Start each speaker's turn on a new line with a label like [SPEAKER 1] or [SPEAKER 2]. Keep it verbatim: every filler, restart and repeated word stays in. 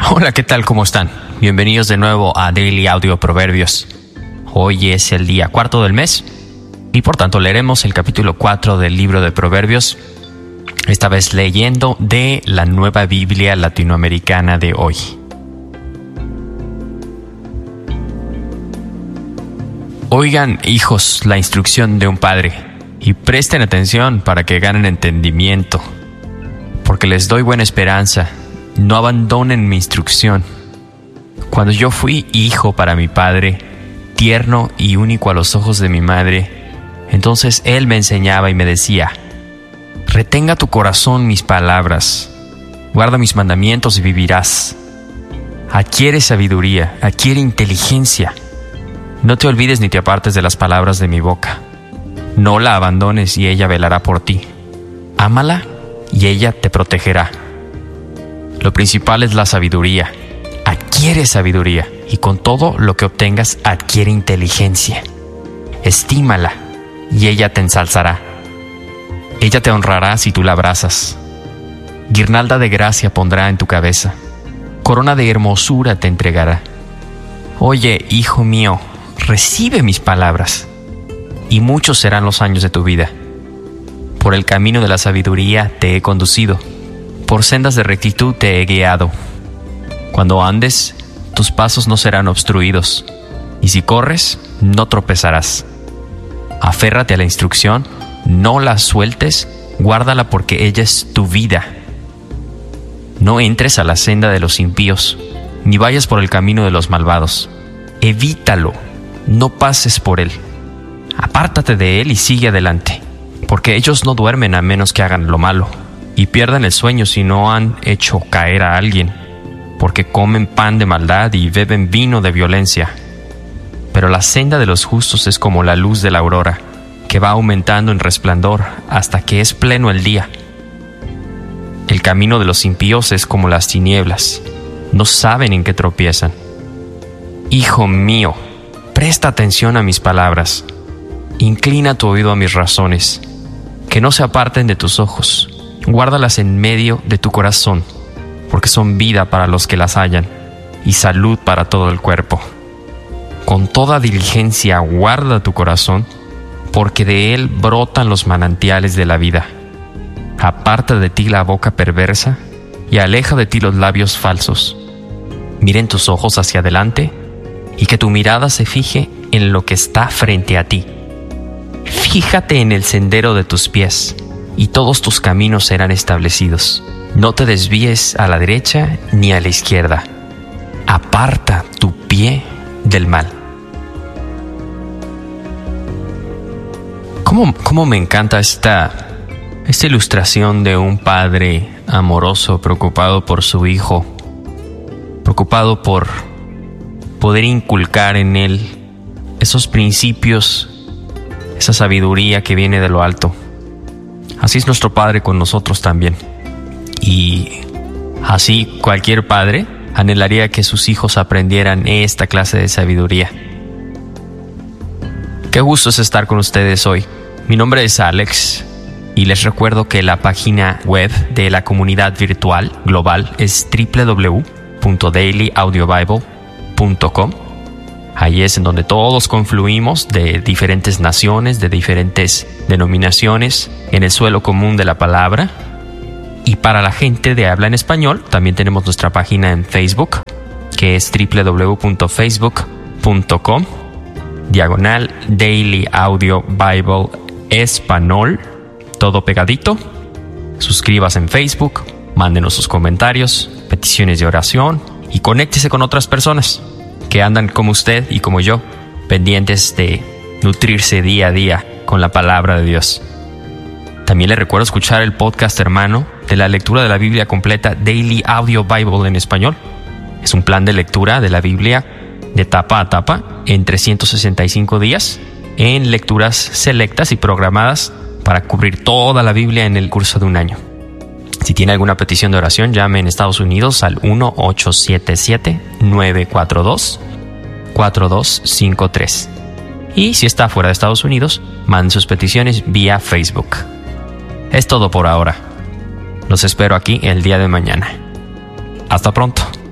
[SPEAKER 1] Hola, ¿qué tal? ¿Cómo están? Bienvenidos de nuevo a Daily Audio Proverbios. Hoy es el día cuarto del mes y por tanto leeremos el capítulo cuatro del libro de Proverbios, esta vez leyendo de la Nueva Biblia Latinoamericana de hoy. Oigan, hijos, la instrucción de un padre y presten atención para que ganen entendimiento, porque les doy buena esperanza. No abandonen mi instrucción. Cuando yo fui hijo para mi padre, tierno y único a los ojos de mi madre, entonces él me enseñaba y me decía: retenga tu corazón mis palabras, guarda mis mandamientos y vivirás. Adquiere sabiduría, adquiere inteligencia. No te olvides ni te apartes de las palabras de mi boca. No la abandones y ella velará por ti. Ámala y ella te protegerá. Lo principal es la sabiduría. Adquiere sabiduría y con todo lo que obtengas adquiere inteligencia. Estímala y ella te ensalzará. Ella te honrará si tú la abrazas. Guirnalda de gracia pondrá en tu cabeza. Corona de hermosura te entregará. Oye, hijo mío, recibe mis palabras y muchos serán los años de tu vida. Por el camino de la sabiduría te he conducido. Por sendas de rectitud te he guiado. Cuando andes, tus pasos no serán obstruidos, y si corres, no tropezarás. Aférrate a la instrucción, no la sueltes, guárdala porque ella es tu vida. No entres a la senda de los impíos, ni vayas por el camino de los malvados. Evítalo, no pases por él. Apártate de él y sigue adelante, porque ellos no duermen a menos que hagan lo malo. Y pierden el sueño si no han hecho caer a alguien, porque comen pan de maldad y beben vino de violencia. Pero la senda de los justos es como la luz de la aurora, que va aumentando en resplandor hasta que es pleno el día. El camino de los impíos es como las tinieblas, no saben en qué tropiezan. Hijo mío, presta atención a mis palabras, inclina tu oído a mis razones, que no se aparten de tus ojos. Guárdalas en medio de tu corazón, porque son vida para los que las hallan y salud para todo el cuerpo. Con toda diligencia guarda tu corazón, porque de él brotan los manantiales de la vida. Aparta de ti la boca perversa y aleja de ti los labios falsos. Miren tus ojos hacia adelante y que tu mirada se fije en lo que está frente a ti. Fíjate en el sendero de tus pies, y todos tus caminos serán establecidos. No te desvíes a la derecha ni a la izquierda. Aparta tu pie del mal. ¿Cómo, cómo me encanta esta, esta ilustración de un padre amoroso, preocupado por su hijo, preocupado por poder inculcar en él esos principios, esa sabiduría que viene de lo alto? Así es nuestro Padre con nosotros también. Y así cualquier padre anhelaría que sus hijos aprendieran esta clase de sabiduría. Qué gusto es estar con ustedes hoy. Mi nombre es Alex y les recuerdo que la página web de la comunidad virtual global es doble u doble u doble u punto daily audio bible punto com. Ahí es en donde todos confluimos de diferentes naciones, de diferentes denominaciones, en el suelo común de la palabra. Y para la gente de habla en español, también tenemos nuestra página en Facebook, que es doble u doble u doble u punto facebook punto com, diagonal Daily Audio Bible Español, todo pegadito. Suscríbase en Facebook, mándenos sus comentarios, peticiones de oración y conéctese con otras personas que andan como usted y como yo, pendientes de nutrirse día a día con la palabra de Dios. También le recuerdo escuchar el podcast hermano de la lectura de la Biblia completa, Daily Audio Bible en español. Es un plan de lectura de la Biblia de tapa a tapa en trescientos sesenta y cinco días, en lecturas selectas y programadas para cubrir toda la Biblia en el curso de un año. Si tiene alguna petición de oración, llame en Estados Unidos al uno ocho siete siete, nueve cuatro dos, cuatro dos cinco tres. Y si está fuera de Estados Unidos, mande sus peticiones vía Facebook. Es todo por ahora. Los espero aquí el día de mañana. Hasta pronto.